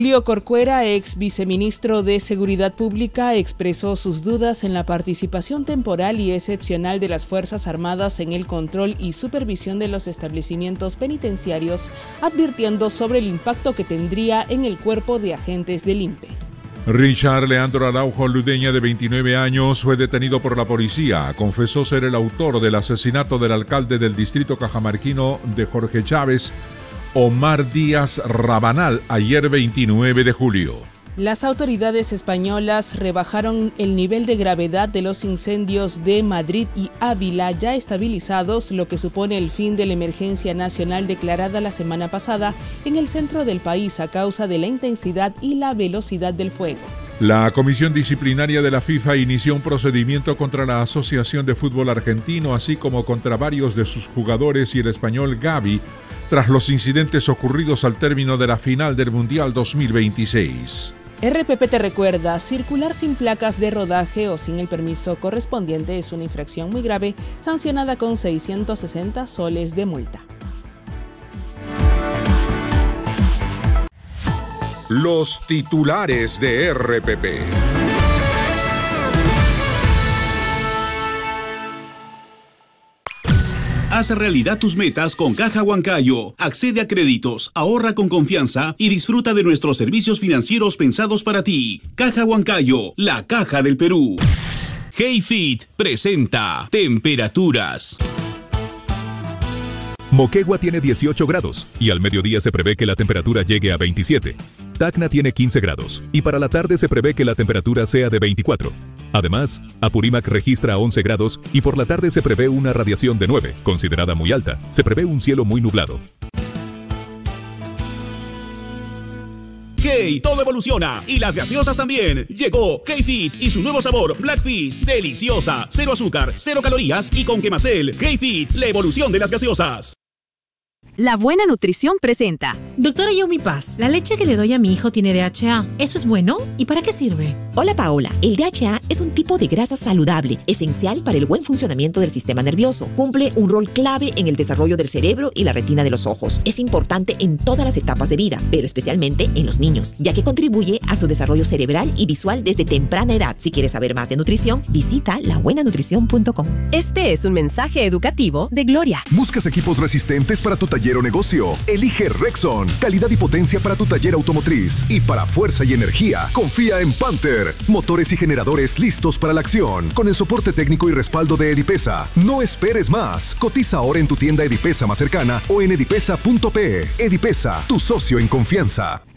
Julio Corcuera, ex viceministro de Seguridad Pública, expresó sus dudas en la participación temporal y excepcional de las Fuerzas Armadas en el control y supervisión de los establecimientos penitenciarios, advirtiendo sobre el impacto que tendría en el cuerpo de agentes del INPE. Richard Leandro Araujo Ludeña, de 29 años, fue detenido por la policía. Confesó ser el autor del asesinato del alcalde del distrito cajamarquino de Jorge Chávez, Omar Díaz Rabanal, ayer 29 de julio. Las autoridades españolas rebajaron el nivel de gravedad de los incendios de Madrid y Ávila, ya estabilizados, lo que supone el fin de la emergencia nacional declarada la semana pasada en el centro del país a causa de la intensidad y la velocidad del fuego. La Comisión Disciplinaria de la FIFA inició un procedimiento contra la Asociación de Fútbol Argentino, así como contra varios de sus jugadores y el español Gavi, tras los incidentes ocurridos al término de la final del Mundial 2026. RPP te recuerda, circular sin placas de rodaje o sin el permiso correspondiente es una infracción muy grave, sancionada con 660 soles de multa. Los titulares de RPP. Haz realidad tus metas con Caja Huancayo. Accede a créditos, ahorra con confianza y disfruta de nuestros servicios financieros pensados para ti. Caja Huancayo, la caja del Perú. HeyFit presenta temperaturas. Moquegua tiene 18 grados y al mediodía se prevé que la temperatura llegue a 27. Tacna tiene 15 grados y para la tarde se prevé que la temperatura sea de 24. Además, Apurímac registra 11 grados y por la tarde se prevé una radiación de 9, considerada muy alta. Se prevé un cielo muy nublado. Hey, todo evoluciona y las gaseosas también. Llegó HeyFit y su nuevo sabor Blackfish, deliciosa, cero azúcar, cero calorías y con quemacel. HeyFit, la evolución de las gaseosas. La Buena Nutrición presenta. Doctora Yomi Paz, la leche que le doy a mi hijo tiene DHA. ¿Eso es bueno? ¿Y para qué sirve? Hola Paola, el DHA es un tipo de grasa saludable, esencial para el buen funcionamiento del sistema nervioso. Cumple un rol clave en el desarrollo del cerebro y la retina de los ojos. Es importante en todas las etapas de vida, pero especialmente en los niños, ya que contribuye a su desarrollo cerebral y visual desde temprana edad. Si quieres saber más de nutrición, visita labuenanutrición.com. Este es un mensaje educativo de Gloria. ¿Buscas equipos resistentes para tu taller o negocio? Elige Rexon. Calidad y potencia para tu taller automotriz. Y para fuerza y energía, confía en Panther. Motores y generadores listos para la acción. Con el soporte técnico y respaldo de Edipesa. No esperes más. Cotiza ahora en tu tienda Edipesa más cercana o en edipesa.pe. Edipesa, tu socio en confianza.